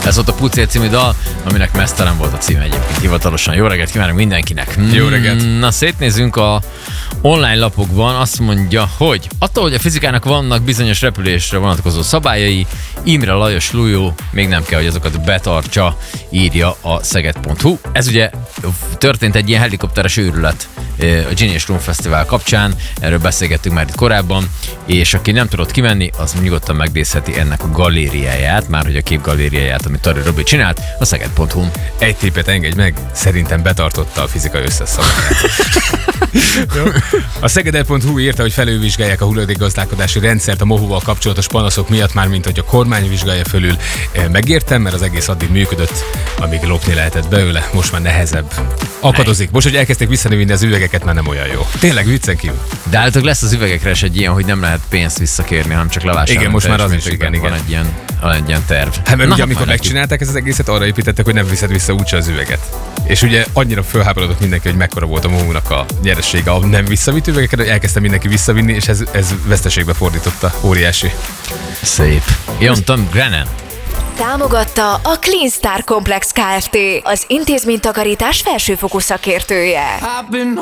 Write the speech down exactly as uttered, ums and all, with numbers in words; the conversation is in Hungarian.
Ez volt a Pucér című dal, aminek meztelen volt a címe egyébként hivatalosan. Jó reggelt kívánok mindenkinek! Jó reggelt! Na, szétnézzünk a online lapokban, azt mondja, hogy attól, hogy a fizikának vannak bizonyos repülésre vonatkozó szabályai, Imre Lajos Lujó még nem kell, hogy azokat betartsa, írja a szeged pont hu. Ez ugye történt egy ilyen helikopteres őrület a Gin és Rum Fesztivál kapcsán, erről beszélgettünk már itt korábban, és aki nem tudott kimenni, az nyugodtan megnézheti ennek a galériáját, már hogy a képgalériáját, amit Tari Robi csinált, a szeged pont hu. Egy tippet engedj meg, szerintem betartotta a fizikai összeszabályát. A szeged pont hu írta, hogy felülvizsgálják a hulladékgazdálkodási rendszert a mohuval kapcsolatos panaszok miatt, már mint hogy a kormány vizsgálja fölül. Megértem, mert az egész addig működött, amíg lopni lehetett belőle, most már nehezebb. Akadozik. Most, hogy elkezdték visszanövinni az üvegeket, már nem olyan jó. Tényleg viccen kívül. De állítólag lesz az üvegekre is egy ilyen, hogy nem lehet pénzt visszakérni, hanem csak levásárolni. Igen, most már az is, igen, igen. Van egy ilyen, van egy ilyen terv. Hát mert Na, ugye amikor megcsinálták ezt az egészet, arra építettek, hogy nem viszed vissza úgyse az üveget. És ugye annyira fölháborodott mindenki, hogy mekkora volt a mohunak a nyeressége a nem visszavitt üvegeket, hogy elkezdte mindenki visszavinni, és ez, ez veszteségbe fordította. Óriási. Szép. Jön Tom Grennan. Támogatta a Clean Star Complex Kft., az intézménytakarítás felsőfokú szakértője.